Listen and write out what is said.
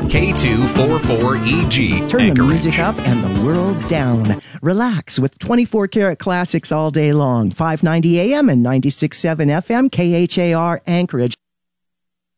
K244EG. Turn the Anchorage. music up and the world down. Relax with 24-karat classics all day long. 590 AM and 96.7 FM, KHAR Anchorage.